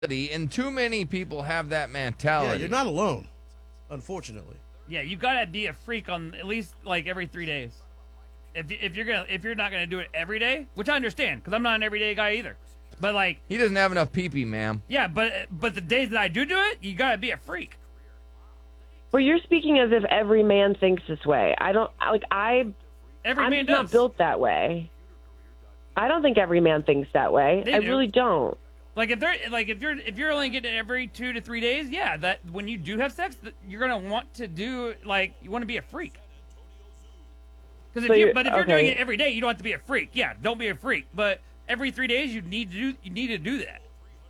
and too many people have that Yeah, mentality. you're not alone, unfortunately. Yeah, you gotta be a freak on at least like every 3 days. If you're not gonna do it every day, which I understand because I'm not an everyday guy either. But like, He doesn't have enough pee-pee, ma'am. yeah, but the days that I do it, you gotta be a freak. Well, you're speaking as if every man thinks this way. I don't like. Every I'm man just not does. built that way. I don't think every man thinks that way. They I do. really don't. Like if you're only getting it every 2 to 3 days, yeah, that when you do have sex, you're gonna want to do like you want to be a freak. Because So if you're- you're doing okay. it every day, you don't have to be a freak. Yeah, don't be a freak. But every 3 days, you need to do that,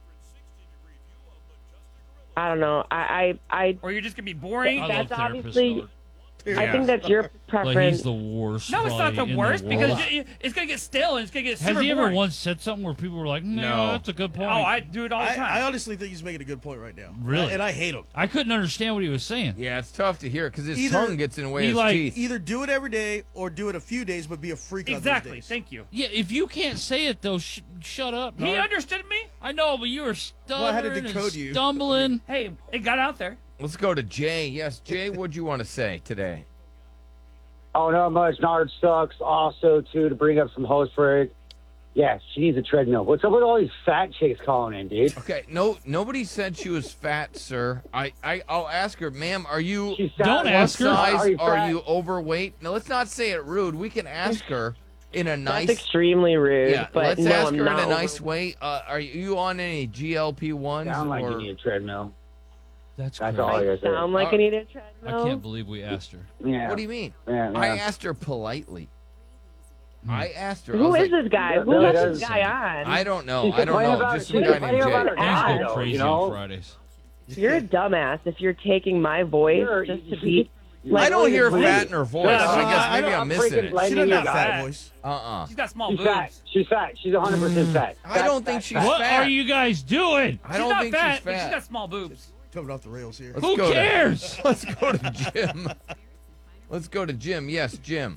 I don't know. or you're just gonna be boring. I That's love therapists, obviously- Lord. I think that's your Like preference. he's the worst. No, it's not the probably in worst because world. it's gonna get stale and it's gonna get Has super he ever boring. once said something where people were like, "No, No. that's a good point"? Oh, I do it all the time. I honestly think he's making a good point right now. Really? And I hate him. I couldn't understand what he was saying. Yeah, it's tough to hear because his Either- tongue gets in the way he of his like- teeth. Either do it every day or do it a few days, but be a freak on exactly. those days. Thank you. Yeah, if you can't say it though, shut up. He Narc. understood me. I know, but you were stuttering I had to and decode you. stumbling. Hey, it got out there. Let's go to Jay. Yes, Jay, what'd you want to say today? Oh, not much. Nard sucks. Also, too, to bring up some host for it. Yeah, she needs a treadmill. What's up with all these fat chicks calling in, dude? Okay, nobody said she was fat, sir. I'll ask her, ma'am, are you She's Don't fat. ask her. size? Are fat? you overweight? Now let's not say it rude. We can ask her in a That's nice extremely rude. yeah. but Let's no, ask I'm her in not a nice way. Are you on any GLP ones? Sound like or you need a treadmill. That's That's crazy. all I I gotta say. sound like I need a treadmill. I can't believe we asked her. Yeah. what do you mean? Yeah, I yeah. asked her politely. Hmm. I asked her. I Who was is like, this guy? Yeah, Who really got does. this guy on? I don't know. She's I don't complaining know. about Just it. some She's guy named complaining about Jay. her Things I go know, crazy you know? on Fridays. You're a dumbass if you're taking my voice Sure, just to you- be. I don't hear Please. fat in her voice. Yeah, so I guess I maybe don't- I'm missing freaking it. like- She doesn't have She's fat fat. voice. She's got small She's boobs. fat. She's fat. She's 100% fat. I don't think she's What fat. are you guys doing? I She's don't not think fat, she's but she's fat. got small boobs. Coming off the rails here. Let's Who go to- cares? Let's go to Jim. Let's go to Jim. Yes, Jim.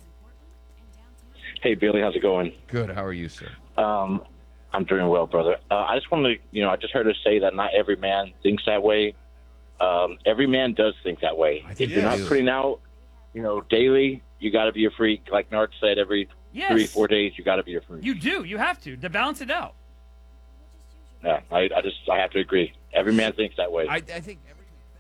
Hey, Billy, how's it going? Good. How are you, sir? I'm doing well, brother. I just wanted to, I just heard her say that not every man thinks that way. Every man does think that way. I think If you're they not do. putting out, daily, you got to be a freak. Like Narc said, every Yes. 3-4 days, you got to be a freak. You do. You have to balance it out. Yeah, I have to agree. Every man thinks that way. I think every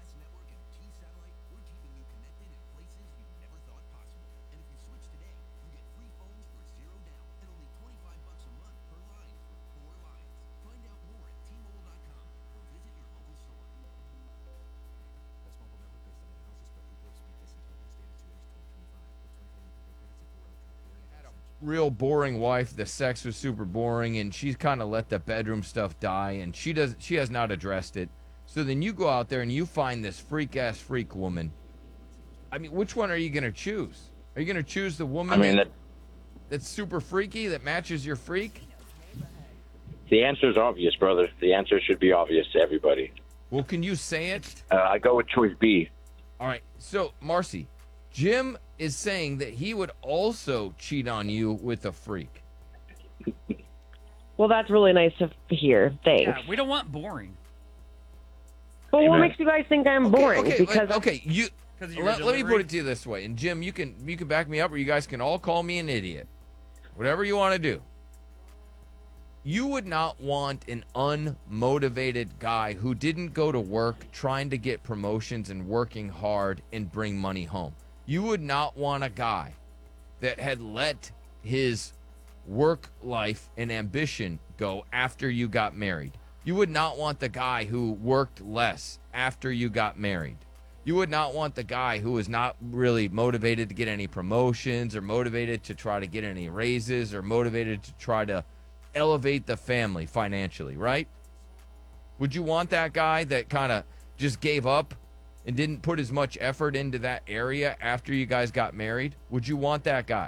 real boring wife. The sex was super boring, and she's kind of let the bedroom stuff die, and she has not addressed it. So then you go out there and you find this freak woman. I mean, which one are you gonna choose? Are you gonna choose the woman I mean, that's super freaky, that matches your freak? the answer is obvious, brother. The answer should be obvious to everybody. Well, can you say it? I go with choice B. All right. So, Marcy, Jim is saying that he would also cheat on you with a freak. Well, that's really nice to hear. Thanks. Yeah, we don't want boring. But what Amen. makes you guys think I'm boring? Okay, because you 'Cause of your let me delivery. put it to you this way. And Jim, you can back me up, or you guys can all call me an idiot. Whatever you want to do. You would not want an unmotivated guy who didn't go to work trying to get promotions and working hard and bring money home. You would not want a guy that had let his work life and ambition go after you got married. You would not want the guy who worked less after you got married. You would not want the guy who was not really motivated to get any promotions or motivated to try to get any raises or motivated to try to elevate the family financially, right? Would you want that guy that kind of just gave up and didn't put as much effort into that area after you guys got married? Would you want that guy?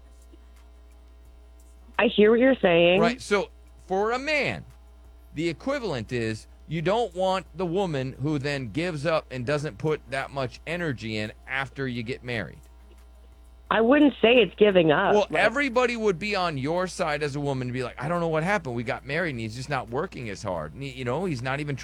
I hear what you're saying. Right. So for a man, the equivalent is you don't want the woman who then gives up and doesn't put that much energy in after you get married. I wouldn't say it's giving up. Well, Like, everybody would be on your side as a woman to be like, I don't know what happened. We got married and he's just not working as hard. And he's not even